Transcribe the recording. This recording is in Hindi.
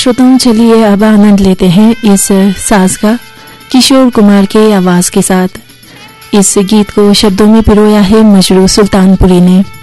श्रोताओं, चलिए अब आनंद लेते हैं इस साज का। किशोर कुमार के आवाज के साथ इस गीत को शब्दों में पिरोया है मजरू सुल्तानपुरी ने।